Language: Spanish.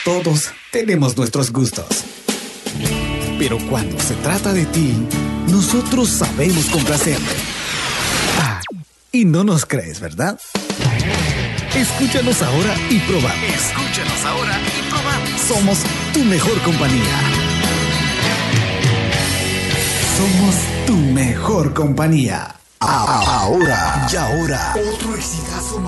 Todos tenemos nuestros gustos. Pero cuando se trata de ti, nosotros sabemos complacerte. Ah, y no nos crees, ¿verdad? Escúchanos ahora y probamos. Escúchanos ahora y probamos. Somos tu mejor compañía. Somos tu mejor compañía. Ahora. Y ahora. Otro exitazo más.